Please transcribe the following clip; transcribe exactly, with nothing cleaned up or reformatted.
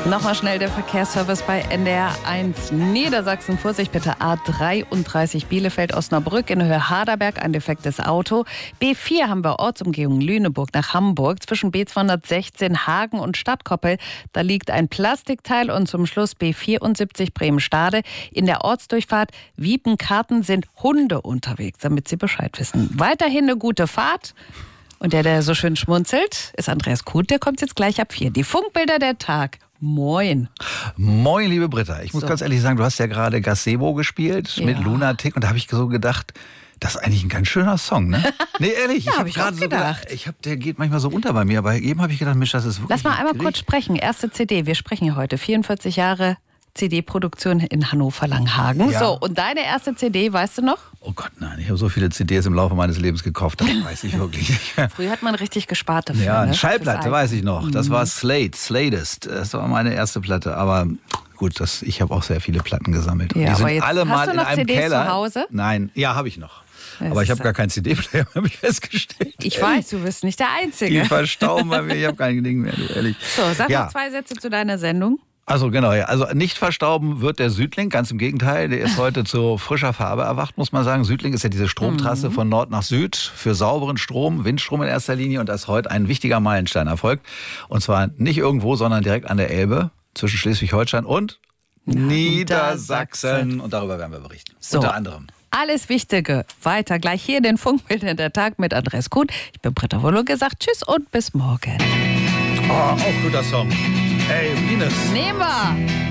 Nochmal schnell der Verkehrsservice bei N D R eins Niedersachsen. Vorsicht bitte, A dreiunddreißig Bielefeld-Osnabrück in Höhe Haderberg, ein defektes Auto. B vier haben wir Ortsumgehung Lüneburg nach Hamburg. Zwischen B zweihundertsechzehn Hagen und Stadtkoppel, da liegt ein Plastikteil. Und zum Schluss B vierundsiebzig Bremen-Stade. In der Ortsdurchfahrt Wiepenkarten sind Hunde unterwegs, damit Sie Bescheid wissen. Weiterhin eine gute Fahrt. Und der, der so schön schmunzelt, ist Andreas Kuhn. Der kommt jetzt gleich ab vier. Die Funkbilder der Tag. Moin. Moin, liebe Britta. Ich muss So. ganz ehrlich sagen, du hast ja gerade Gazebo gespielt Ja. mit Lunatic. Und da habe ich so gedacht, das ist eigentlich ein ganz schöner Song, ne? Nee, ehrlich. Ja, ich hab habe ich auch gerade so gedacht. gedacht, ich hab, der geht manchmal so unter bei mir. Aber eben habe ich gedacht, Mensch, das ist wirklich... Lass mal einmal kurz richtig- sprechen. Erste C D. Wir sprechen ja heute. vierundvierzig Jahre C D-Produktion in Hannover-Langhagen. Ja. So, und deine erste C D, weißt du noch? Oh Gott, nein. Ich habe so viele C Ds im Laufe meines Lebens gekauft. Das weiß ich wirklich nicht mehr. Früher hat man richtig gespart dafür. Ja, eine ne? Schallplatte, Fürs weiß ich noch. Das war Slade, Sladest. Das war meine erste Platte. Aber gut, das, ich habe auch sehr viele Platten gesammelt. Und Ja, die sind aber jetzt- alle hast mal du in noch einem C Ds Keller. zu Hause? Nein, ja, habe ich noch. Das Aber ich ist habe gar keinen C D-Player, habe ich festgestellt. Ich weiß, du bist nicht der Die Einzige. verstauben bei mir, ich habe kein Ding mehr, du, ehrlich. So, sag ja. noch zwei Sätze zu deiner Sendung. Also genau, ja. Also nicht verstauben wird der Südlink, ganz im Gegenteil. Der ist heute zu frischer Farbe erwacht, muss man sagen. Südlink ist ja diese Stromtrasse Mhm. von Nord nach Süd für sauberen Strom, Windstrom in erster Linie. Und da ist heute ein wichtiger Meilenstein erfolgt. Und zwar nicht irgendwo, sondern direkt an der Elbe zwischen Schleswig-Holstein und Niedersachsen. Und darüber werden wir berichten. So. Unter anderem. Alles Wichtige weiter gleich hier in den Funkbildern der Tag mit Andreas Kuhn. Ich bin Britta Wollo, gesagt tschüss und bis morgen. Oh, auch guter Song. Hey, Venus. Nehmen wir!